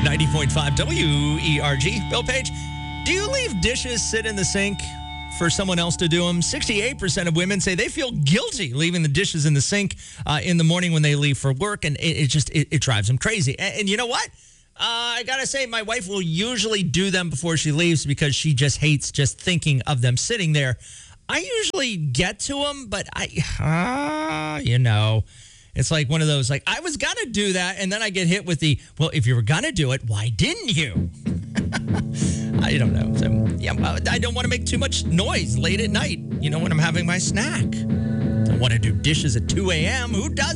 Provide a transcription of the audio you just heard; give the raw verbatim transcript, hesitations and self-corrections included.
ninety point five W E R G. Bill Page, do you leave dishes sit in the sink for someone else to do them? sixty-eight percent of women say they feel guilty leaving the dishes in the sink uh, in the morning when they leave for work, and it, it just it, it drives them crazy. And, and you know what? Uh, I gotta say, my wife will usually do them before she leaves because she just hates just thinking of them sitting there. I usually get to them, but I, uh, you know, it's like one of those, like, I was gonna do that, and then I get hit with the, well, if you were gonna do it, why didn't you? I don't know. So, yeah, I don't want to make too much noise late at night, you know, when I'm having my snack. Don't want to do dishes at two a.m. Who does